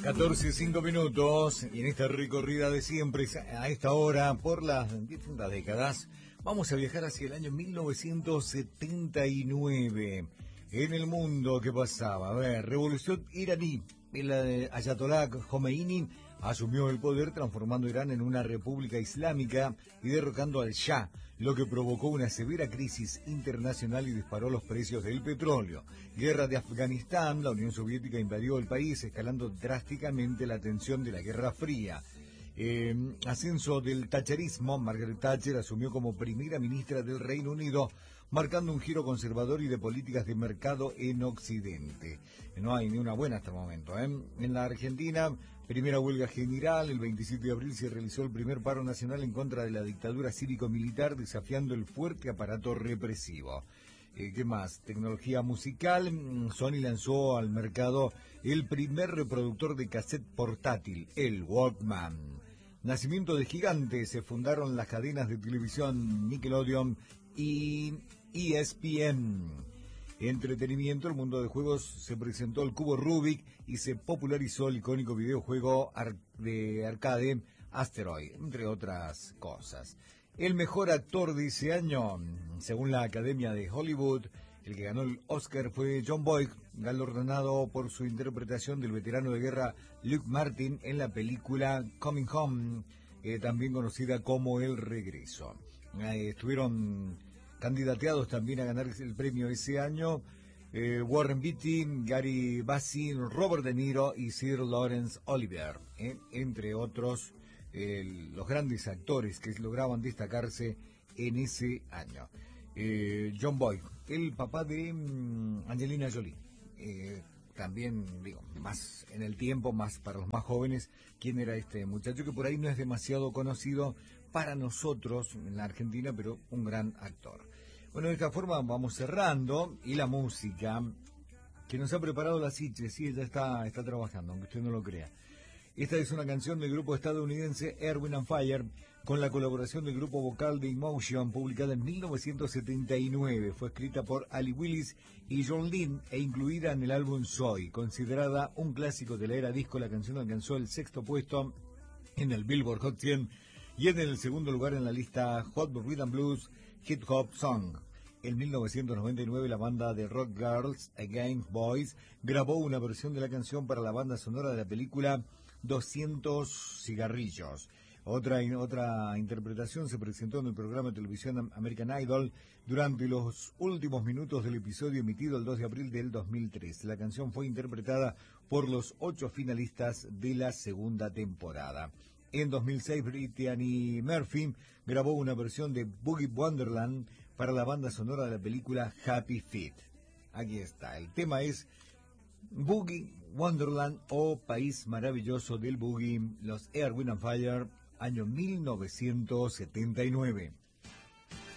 14:05 y en esta recorrida de siempre, a esta hora, por las distintas décadas, vamos a viajar hacia el año 1979. En el mundo, ¿qué pasaba? A ver, revolución iraní. El Ayatollah Khomeini asumió el poder transformando Irán en una república islámica y derrocando al Shah, lo que provocó una severa crisis internacional y disparó los precios del petróleo. Guerra de Afganistán, la Unión Soviética invadió el país, escalando drásticamente la tensión de la Guerra Fría. Ascenso del thatcherismo, Margaret Thatcher asumió como primera ministra del Reino Unido, marcando un giro conservador y de políticas de mercado en Occidente. No hay ni una buena hasta el momento. En la Argentina, primera huelga general, el 27 de abril se realizó el primer paro nacional en contra de la dictadura cívico-militar, desafiando el fuerte aparato represivo. ¿Qué más? Tecnología musical. Sony lanzó al mercado el primer reproductor de cassette portátil, el Walkman. Nacimiento de gigantes, se fundaron las cadenas de televisión Nickelodeon y ESPN. Entretenimiento, el mundo de juegos, se presentó el cubo Rubik y se popularizó el icónico videojuego de arcade Asteroid, entre otras cosas. El mejor actor de ese año, según la Academia de Hollywood, el que ganó el Oscar fue Jon Voight, galardonado por su interpretación del veterano de guerra Luke Martin en la película Coming Home, también conocida como El Regreso. Estuvieron candidateados también a ganar el premio ese año Warren Beatty, Gary Busey, Robert De Niro y Sir Laurence Olivier, entre otros los grandes actores que lograban destacarse en ese año. Jon Voight, el papá de Angelina Jolie, también, digo, más en el tiempo, más para los más jóvenes, quién era este muchacho que por ahí no es demasiado conocido para nosotros en la Argentina, pero un gran actor. Bueno, de esta forma vamos cerrando, y la música que nos ha preparado la Siche, sí, ella está trabajando, aunque usted no lo crea. Esta es una canción del grupo estadounidense Earth, Wind & Fire, con la colaboración del grupo vocal de Emotion, publicada en 1979. Fue escrita por Ali Willis y John Lynn e incluida en el álbum Soy. Considerada un clásico de la era disco, la canción alcanzó el 6º puesto en el Billboard Hot 100 y en el 2º lugar en la lista Hot Rhythm Blues Hip Hop Song. En 1999, la banda de rock Girls Against Boys grabó una versión de la canción para la banda sonora de la película 200 cigarrillos. Otra interpretación se presentó en el programa de televisión American Idol durante los últimos minutos del episodio emitido el 2 de abril del 2003. La canción fue interpretada por los 8 finalistas de la segunda temporada. En 2006, Brittany Murphy grabó una versión de Boogie Wonderland para la banda sonora de la película Happy Feet. Aquí está, el tema es Boogie Wonderland o País Maravilloso del Boogie, los Earth, Wind & Fire, año 1979.